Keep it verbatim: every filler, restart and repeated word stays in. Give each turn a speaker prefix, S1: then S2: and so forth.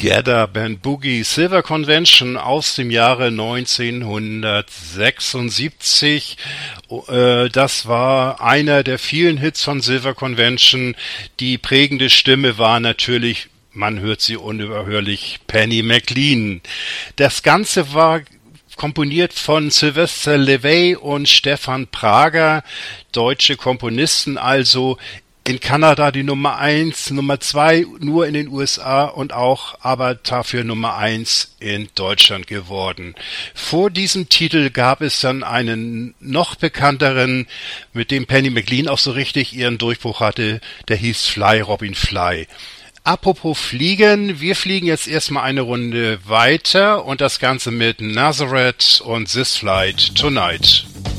S1: Together Band Boogie Silver Convention aus dem Jahre neunzehnhundertsechsundsiebzig. Äh, das war einer der vielen Hits von Silver Convention. Die prägende Stimme war natürlich, man hört sie unüberhörlich, Penny McLean. Das Ganze war komponiert von Sylvester Levay und Stefan Prager, deutsche Komponisten also. In Kanada die Nummer eins, Nummer zwei nur in den U S A und auch aber dafür Nummer eins in Deutschland geworden. Vor diesem Titel gab es dann einen noch bekannteren, mit dem Penny McLean auch so richtig ihren Durchbruch hatte, der hieß Fly Robin Fly. Apropos Fliegen, wir fliegen jetzt erstmal eine Runde weiter und das Ganze mit Nazareth und This Flight Tonight.